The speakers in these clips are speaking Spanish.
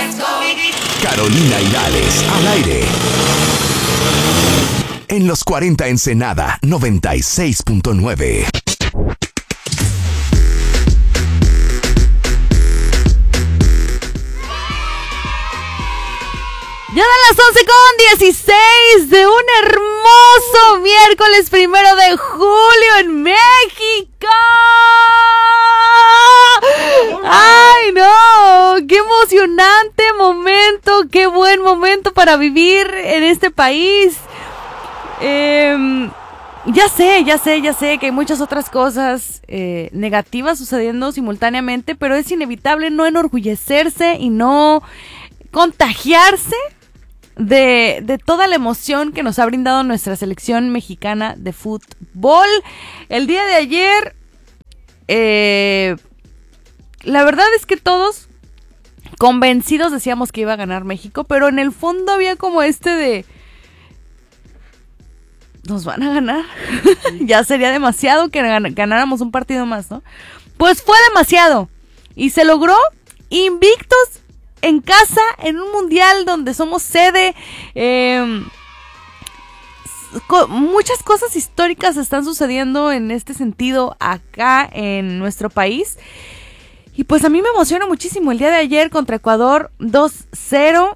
Carolina y Alex, al aire. En los 40 Ensenada, 96.9. Ya dan las 11:16 de un hermoso miércoles 1 de julio en México. ¡Ay, no! ¡Qué emocionante momento! ¡Qué buen momento para vivir en este país! Ya sé que hay muchas otras cosas negativas sucediendo simultáneamente, pero es inevitable no enorgullecerse y no contagiarse de toda la emoción que nos ha brindado nuestra selección mexicana de fútbol. El día de ayer, la verdad es que todos convencidos decíamos que iba a ganar México, pero en el fondo había como de nos van a ganar. Ya sería demasiado que ganáramos un partido más, ¿no? Pues fue demasiado y se logró invictos en casa, en un mundial donde somos sede. Muchas cosas históricas están sucediendo en este sentido acá en nuestro país. Y pues a mí me emociona muchísimo el día de ayer contra Ecuador 2-0.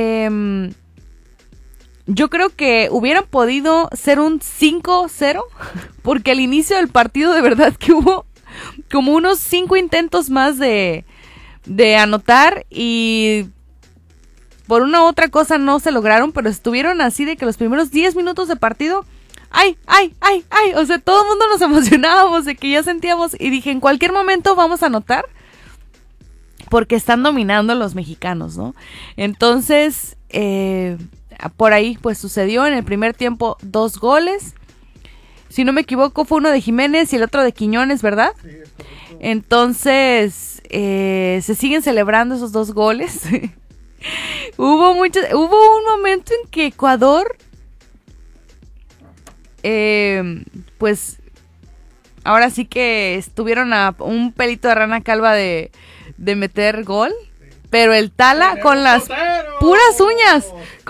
Yo creo que hubieran podido ser un 5-0, porque al inicio del partido de verdad que hubo como unos 5 intentos más de anotar y por una u otra cosa no se lograron, pero estuvieron así de que los primeros 10 minutos de partido, ¡ay! O sea, todo el mundo nos emocionábamos de que ya sentíamos y dije, en cualquier momento vamos a anotar porque están dominando los mexicanos, ¿no? Entonces, por ahí pues sucedió en el primer tiempo 2 goles. Si no me equivoco, fue uno de Jiménez y el otro de Quiñones, ¿verdad? Sí, es correcto. Entonces, se siguen celebrando esos 2 goles. Hubo un momento en que Ecuador, pues, ahora sí que estuvieron a un pelito de rana calva de meter gol. Pero el Tala con las puras uñas.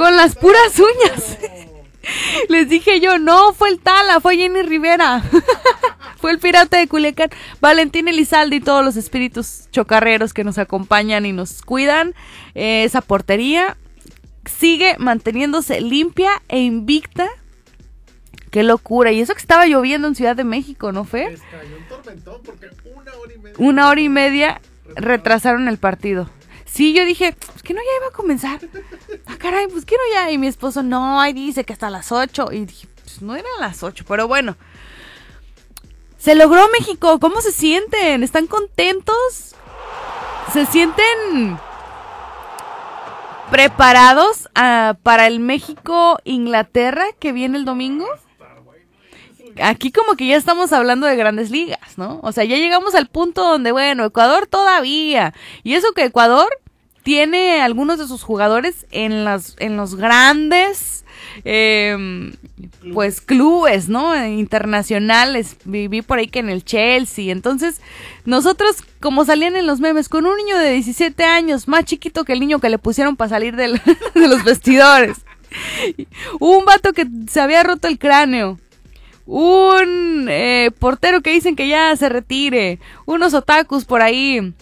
Les dije yo, no fue el Tala, fue Jenny Rivera. Fue el Pirata de Culiacán, Valentín Elizalde y todos los espíritus chocarreros que nos acompañan y nos cuidan. Esa portería sigue manteniéndose limpia e invicta. Qué locura. Y eso que estaba lloviendo en Ciudad de México, ¿no, Fer? Les cayó un tormentón porque una hora y media retrasaron el partido. Sí, yo dije, pues que no ya iba a comenzar. Ah, caray, pues que no ya. Y mi esposo, no, ahí dice que hasta las 8. Y dije, pues no eran las 8, pero bueno. Se logró México. ¿Cómo se sienten? ¿Están contentos? ¿Se sienten preparados para el México-Inglaterra que viene el domingo? Aquí como que ya estamos hablando de grandes ligas, ¿no? O sea, ya llegamos al punto donde, bueno, Ecuador todavía. Y eso que Ecuador tiene algunos de sus jugadores en los grandes, pues, clubes, ¿no? Internacionales. Viví por ahí que en el Chelsea. Entonces, nosotros, como salían en los memes, con un niño de 17 años, más chiquito que el niño que le pusieron para salir de los vestidores. Un vato que se había roto el cráneo. Un portero que dicen que ya se retire, unos otakus por ahí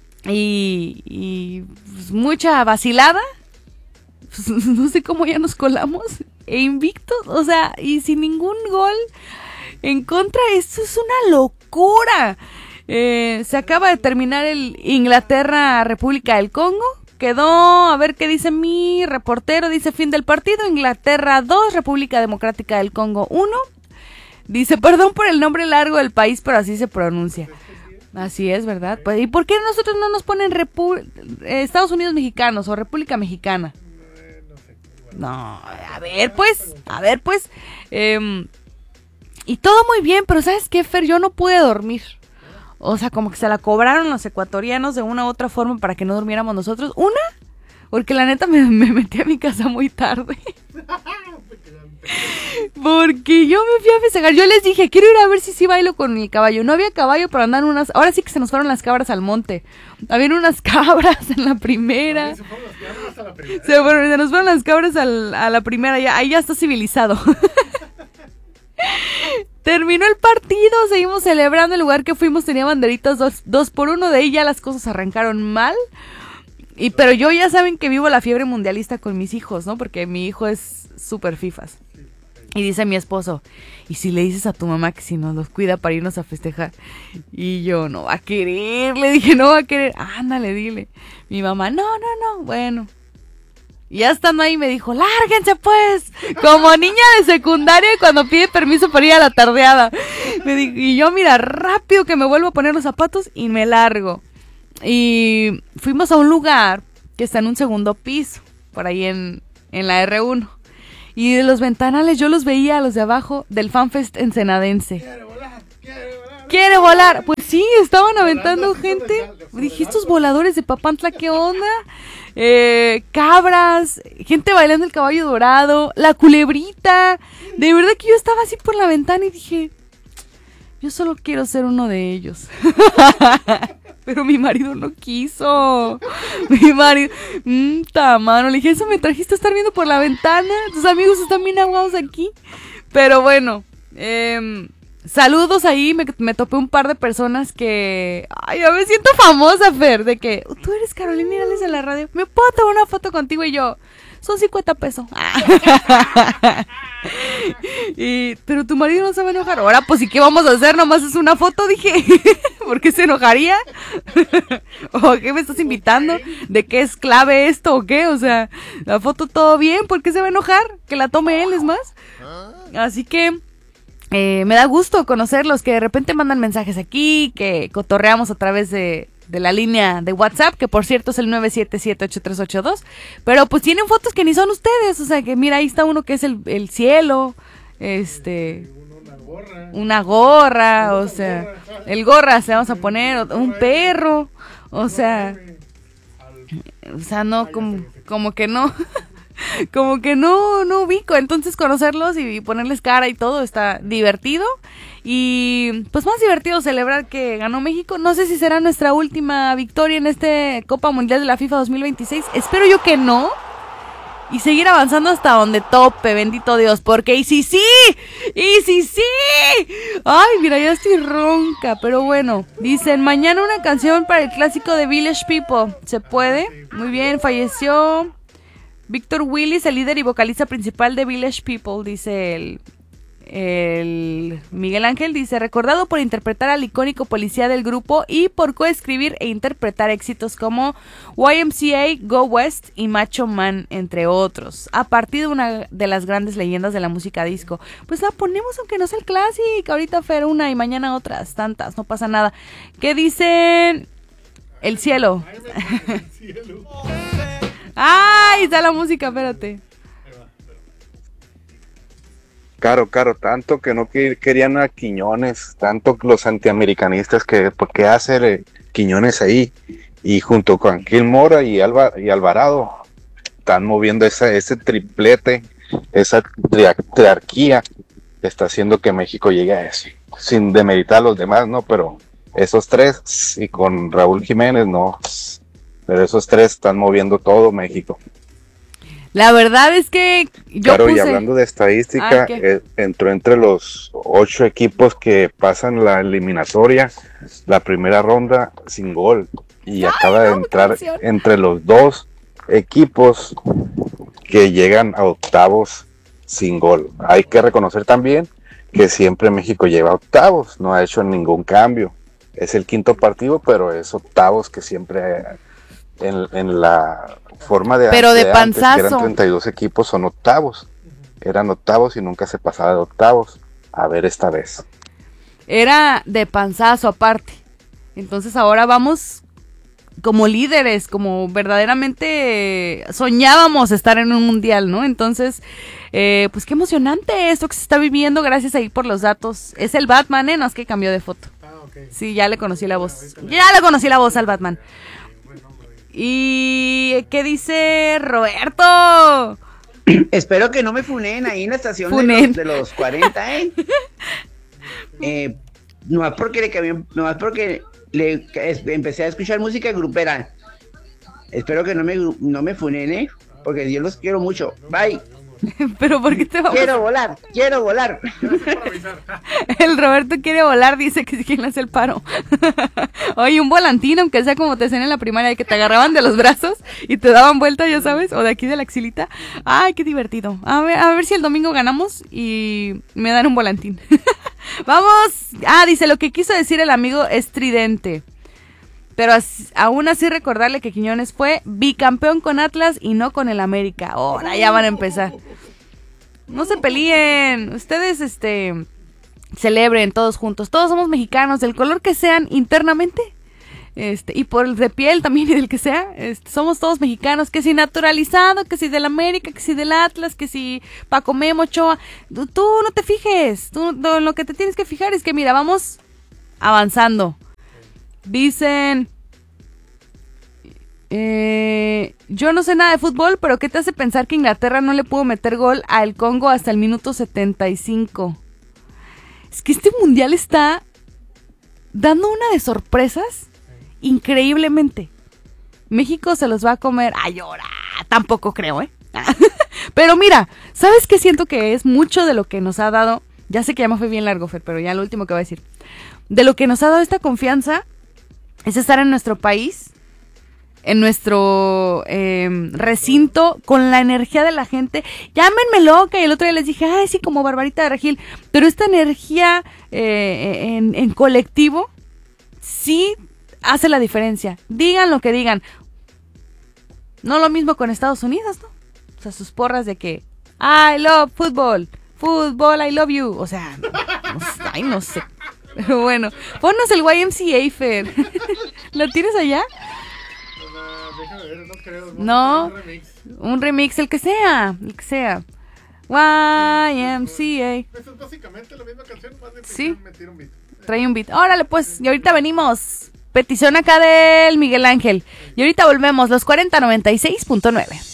y pues, mucha vacilada, pues, no sé cómo ya nos colamos e invictos, o sea, y sin ningún gol en contra. Esto es una locura. Se acaba de terminar el Inglaterra-República del Congo. Quedó, a ver qué dice mi reportero, dice fin del partido, Inglaterra 2, República Democrática del Congo 1. Dice, perdón por el nombre largo del país, pero así se pronuncia. Así es, ¿verdad? Pues, ¿y por qué nosotros no nos ponen Estados Unidos Mexicanos o República Mexicana? No, a ver pues. Y todo muy bien, pero ¿sabes qué, Fer? Yo no pude dormir. O sea, como que se la cobraron los ecuatorianos de una u otra forma para que no durmiéramos nosotros. Porque la neta me metí a mi casa muy tarde. Porque yo me fui a festejar. Yo les dije, quiero ir a ver si sí bailo con mi caballo. No había caballo, pero andan unas... Ahora sí que se nos fueron las cabras al monte. Habían unas cabras en la primera. Se nos fueron las cabras a la primera. Ahí ya está civilizado. Terminó el partido, seguimos celebrando. El lugar que fuimos tenía banderitas 2x1. De ahí ya las cosas arrancaron mal. Pero yo ya saben que vivo la fiebre mundialista con mis hijos, ¿no? Porque mi hijo es súper fifas. Y dice mi esposo, ¿y si le dices a tu mamá que si nos los cuida para irnos a festejar? Y yo, no va a querer, le dije, no va a querer. Ándale, dile. Mi mamá, no, bueno. Y ya estando ahí me dijo, lárguense pues, como niña de secundaria cuando pide permiso para ir a la tardeada. Y yo, mira, rápido que me vuelvo a poner los zapatos y me largo. Y fuimos a un lugar que está en un segundo piso, por ahí en la R1. Y de los ventanales yo los veía a los de abajo del FanFest ensenadense. ¿Quiere volar? Pues sí, estaban aventando gente. Dije, estos voladores de Papantla, ¿qué onda? Cabras, gente bailando el caballo dorado, la culebrita. De verdad que yo estaba así por la ventana y dije, yo solo quiero ser uno de ellos. Pero mi marido no quiso. Mi marido, mano, le dije, eso me trajiste a estar viendo por la ventana. Tus amigos están bien aguados aquí. Pero bueno, saludos ahí. Me topé un par de personas que... Ay, ya me siento famosa, Fer. De que, tú eres Carolina Hirales de la radio. ¿Me puedo tomar una foto contigo? Y yo, son 50 pesos. Pero tu marido no se va a enojar. Ahora, pues, ¿y qué vamos a hacer? Nomás es una foto, dije. ¿Por qué se enojaría? ¿O qué me estás invitando? ¿De qué es clave esto o qué? O sea, la foto todo bien, ¿por qué se va a enojar? Que la tome él, es más. Así que me da gusto conocerlos, que de repente mandan mensajes aquí, que cotorreamos a través de la línea de WhatsApp, que por cierto es el 977-8382, pero pues tienen fotos que ni son ustedes, o sea que mira, ahí está uno que es el cielo, una gorra, o sea, el gorra se vamos a poner, un perro, o sea, no, como que no... Como que no ubico, entonces conocerlos y ponerles cara y todo está divertido. Y pues más divertido celebrar que ganó México. No sé si será nuestra última victoria en este Copa Mundial de la FIFA 2026. Espero yo que no. Y seguir avanzando hasta donde tope, bendito Dios. Porque y si sí. Ay, mira, ya estoy ronca. Pero bueno, dicen, mañana una canción para el clásico de Village People. ¿Se puede? Muy bien, falleció Víctor Willis, el líder y vocalista principal de Village People, dice el Miguel Ángel, dice, recordado por interpretar al icónico policía del grupo y por coescribir e interpretar éxitos como YMCA, Go West y Macho Man, entre otros. A partir de una de las grandes leyendas de la música disco. Pues la ponemos aunque no sea el clásico, ahorita Fer una y mañana otras tantas, no pasa nada. ¿Qué dicen? El cielo. ¡Ay! Está la música, espérate. Caro, tanto que no querían a Quiñones, tanto los antiamericanistas que, ¿por qué hace Quiñones ahí? Y junto con Gil Mora y Alvarado, están moviendo ese triplete, esa triarquía que está haciendo que México llegue a eso. Sin demeritar a los demás, ¿no? Pero esos tres, y con Raúl Jiménez, no. Pero esos tres están moviendo todo México. La verdad es que yo claro, y hablando de estadística, entró entre los 8 equipos que pasan la eliminatoria, la primera ronda sin gol. Y acaba de entrar entre los 2 equipos que llegan a octavos sin gol. Hay que reconocer también que siempre México lleva a octavos, no ha hecho ningún cambio. Es el 5º partido, pero es octavos que siempre... En la forma de pero antes, de panzazo, que eran 32 equipos, son octavos. Eran octavos y nunca se pasaba de octavos. A ver esta vez. Era de panzazo aparte. Entonces ahora vamos como líderes, como verdaderamente soñábamos estar en un mundial, ¿no? Entonces, pues qué emocionante esto que se está viviendo, gracias ahí por los datos. Es el Batman, no es que cambió de foto. Okay. Sí, ya le conocí la voz. Ya le conocí la voz al Batman. ¿Y qué dice Roberto? Espero que no me funen ahí en la estación de los 40, nomás porque empecé a escuchar música grupera. Espero que no me funen, porque yo los quiero mucho. Bye. Pero ¿por qué te vamos? Quiero volar. El Roberto quiere volar, dice que es quien le hace el paro. Oye, un volantín, aunque sea como te hacían en la primaria, que te agarraban de los brazos y te daban vuelta, ya sabes, o de aquí de la axilita. Ay, qué divertido. A ver si el domingo ganamos y me dan un volantín. Vamos. Dice, lo que quiso decir el amigo estridente. Pero aún así recordarle que Quiñones fue bicampeón con Atlas y no con el América. Ahora ya van a empezar. No se peleen. Ustedes, celebren todos juntos. Todos somos mexicanos, del color que sean internamente. Y por el de piel también y del que sea. Somos todos mexicanos. Que si naturalizado, que si del América, que si del Atlas, que si Paco Memo, Ochoa. Tú no te fijes. Tú lo que te tienes que fijar es que, mira, vamos avanzando. Dicen, yo no sé nada de fútbol, pero ¿qué te hace pensar que Inglaterra no le pudo meter gol al Congo hasta el minuto 75? Es que este mundial está dando una de sorpresas increíblemente. México se los va a comer. Ay, ahora, tampoco creo, Pero mira, ¿sabes qué siento que es mucho de lo que nos ha dado? Ya sé que ya me fue bien largo, Fer, pero ya lo último que voy a decir. De lo que nos ha dado esta confianza es estar en nuestro país, en nuestro recinto, con la energía de la gente. Llámenme loca, y el otro día les dije, ay, sí, como Barbarita de Regil, pero esta energía en colectivo sí hace la diferencia. Digan lo que digan. No lo mismo con Estados Unidos, ¿no? O sea, sus porras de que I love football, I love you. O sea, no sé. Pero bueno, ponnos el YMCA, Fer. ¿Lo tienes allá? Déjame ver, no creo. No, un remix, el que sea. YMCA. Eso es básicamente la misma canción, más de sí, meter un beat. Trae un beat. Órale, pues, y ahorita venimos. Petición acá del Miguel Ángel. Y ahorita volvemos, los 4096.9.